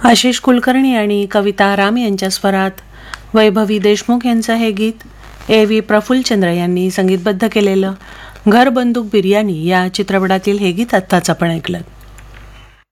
आशिष कुलकर्णी आणि कविता राम यांच्या स्वरात वैभवी देशमुख यांचं हे गीत A.V. प्रफुल्लचंद्र यांनी संगीतबद्ध केलेलं घर बंदूक बिर्याणी या चित्रपटातील हे गीत आत्ताच आपण ऐकलं.